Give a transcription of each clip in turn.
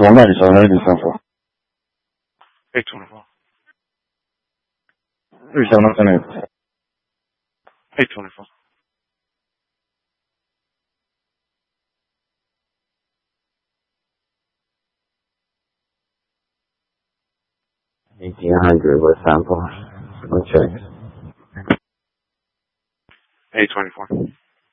824. 824. 3708. 824. $1,800 with sample. Okay. 824.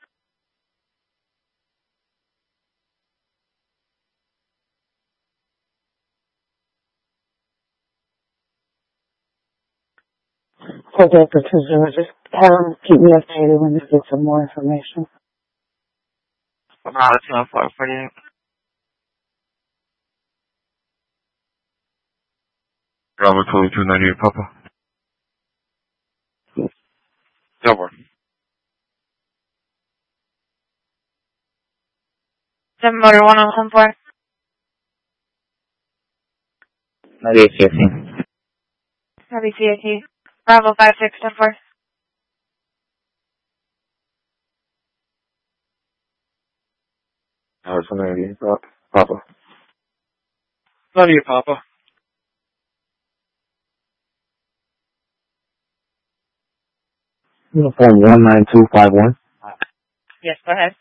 Okay, Patricia, just have them keep me updated when you get some more information. I'm out of 2448. Bravo 2298, Papa. Double. 7 motor 1 on home 4. 9815. Heavy CAT. Bravo 5614. Tower 298, Papa. 98, Papa. Uniform 19251. Yes, go ahead.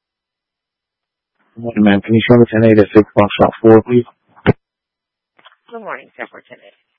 Hey, ma'am, can you show me 10-8 at 6 Buckshot 4, please? Good morning, 7 10